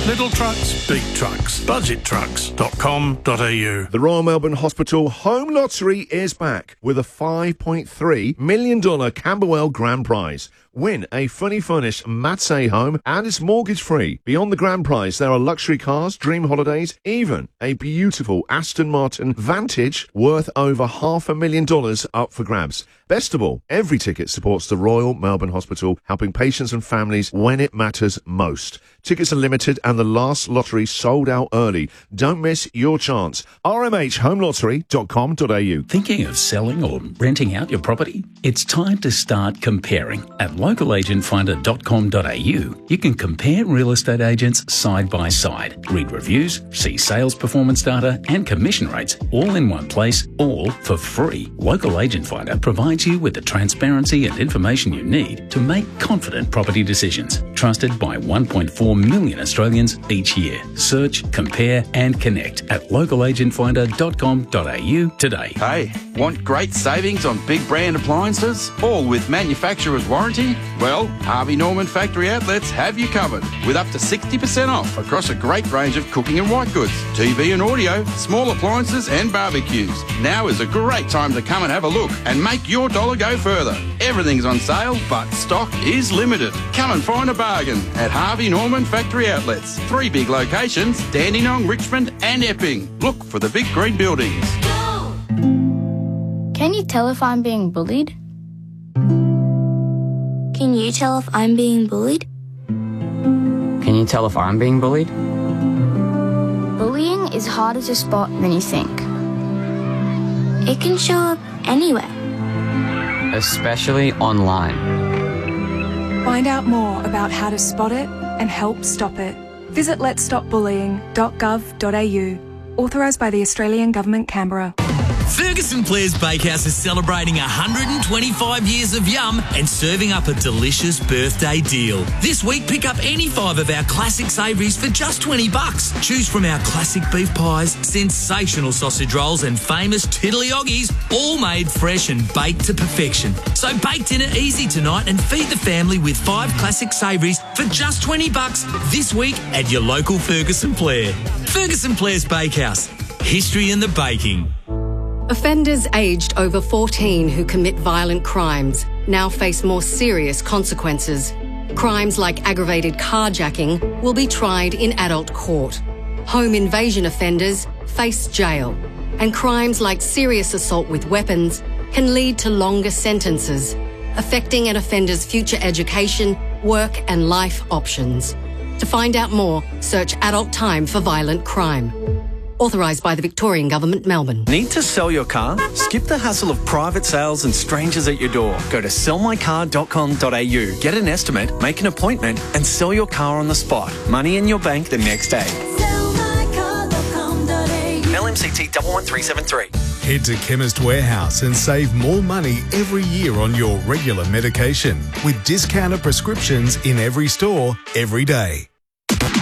Little trucks, big trucks. Budgettrucks.com.au. The Royal Melbourne Hospital Home Lottery is back with a $5.3 million Camberwell Grand Prize. Win a fully furnished Matsey home and it's mortgage-free. Beyond the grand prize, there are luxury cars, dream holidays, even a beautiful Aston Martin Vantage worth over $500,000 up for grabs. Best of all, every ticket supports the Royal Melbourne Hospital, helping patients and families when it matters most. Tickets are limited and the last lottery sold out early. Don't miss your chance. rmhhomelottery.com.au. Thinking of selling or renting out your property? It's time to start comparing. At localagentfinder.com.au, you can compare real estate agents side by side, read reviews, see sales performance data and commission rates all in one place, all for free. Local Agent Finder provides you with the transparency and information you need to make confident property decisions. Trusted by 1.4 million Australians each year. Search, compare and connect at localagentfinder.com.au today. Hey, want great savings on big brand appliances? All with manufacturer's warranty? Well, Harvey Norman Factory Outlets have you covered with up to 60% off across a great range of cooking and white goods, TV and audio, small appliances and barbecues. Now is a great time to come and have a look and make your dollar go further. Everything's on sale, but stock is limited. Come and find a bargain at Harvey Norman Factory Outlets. 3 big locations, Dandenong, Richmond and Epping. Look for the big green buildings. Can you tell if I'm being bullied? Can you tell if I'm being bullied? Can you tell if I'm being bullied? Bullying is harder to spot than you think. It can show up anywhere. Especially online. Find out more about how to spot it and help stop it. Visit letsstopbullying.gov.au. Authorised by the Australian Government, Canberra. Ferguson Blair's Bakehouse is celebrating 125 years of yum and serving up a delicious birthday deal. This week, pick up any 5 of our classic savouries for just $20. Choose from our classic beef pies, sensational sausage rolls and famous tiddly-oggies, all made fresh and baked to perfection. So bake dinner easy tonight and feed the family with 5 classic savouries for just $20 this week at your local Ferguson Blair. Ferguson Blair's Bakehouse. History in the baking. Offenders aged over 14 who commit violent crimes now face more serious consequences. Crimes like aggravated carjacking will be tried in adult court. Home invasion offenders face jail. And crimes like serious assault with weapons can lead to longer sentences, affecting an offender's future education, work and life options. To find out more, search Adult Time for Violent Crime. Authorised by the Victorian Government, Melbourne. Need to sell your car? Skip the hassle of private sales and strangers at your door. Go to sellmycar.com.au. Get an estimate, make an appointment and sell your car on the spot. Money in your bank the next day. LMCT 11373. Head to Chemist Warehouse and save more money every year on your regular medication with discounted prescriptions in every store, every day.